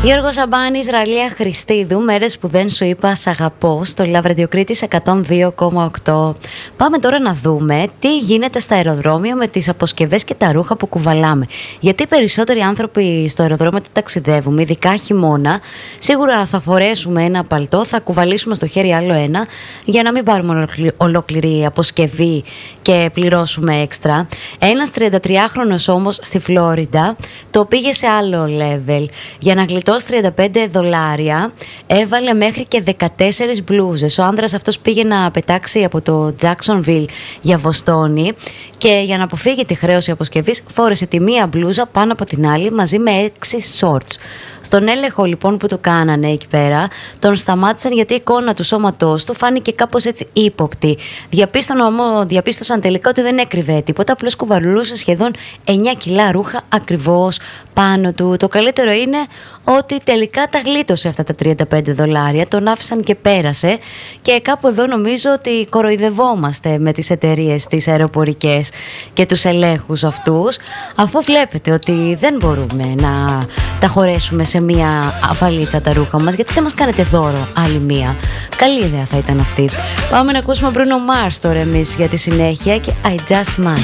Γιώργος Σαμπάνης, Ραλία Χριστίδου, μέρες που δεν σου είπα σ' αγαπώ, στο Λαβ Κρήτης 102,8. Πάμε τώρα να δούμε τι γίνεται στα αεροδρόμια με τις αποσκευές και τα ρούχα που κουβαλάμε. Γιατί οι περισσότεροι άνθρωποι στο αεροδρόμιο που ταξιδεύουμε, ειδικά χειμώνα, σίγουρα θα φορέσουμε ένα παλτό, θα κουβαλήσουμε στο χέρι άλλο ένα, για να μην πάρουμε ολόκληρη αποσκευή και πληρώσουμε έξτρα. Ένας 33χρονος όμως στη Φλόριντα το πήγε σε άλλο level. Για να γλιτώσει $35 έβαλε μέχρι και 14 μπλούζες. Ο άνδρας αυτός πήγε να πετάξει από το Jacksonville για Βοστόνη και για να αποφύγει τη χρέωση αποσκευής φόρεσε τη μία μπλούζα πάνω από την άλλη μαζί με 6 shorts. Στον έλεγχο λοιπόν που του κάνανε εκεί πέρα, τον σταμάτησαν γιατί η εικόνα του σώματός του φάνηκε κάπως έτσι ύποπτη. Διαπίστωσαν τελικά ότι δεν έκρυβε τίποτα, απλώς κουβαλούσε σχεδόν 9 κιλά ρούχα ακριβώς πάνω του. Το καλύτερο είναι ότι τελικά τα γλίτωσε αυτά τα $35, τον άφησαν και πέρασε. Και κάπου εδώ νομίζω ότι κοροϊδευόμαστε με τις εταιρείες τις αεροπορικές και τους ελέγχους αυτούς, αφού βλέπετε ότι δεν μπορούμε να τα χωρέσουμε σε μία βαλίτσα τα ρούχα μας, γιατί δεν μας κάνετε δώρο άλλη μία. Καλή ιδέα θα ήταν αυτή. Πάμε να ακούσουμε Bruno Mars τώρα εμείς για τη συνέχεια και I Just Might.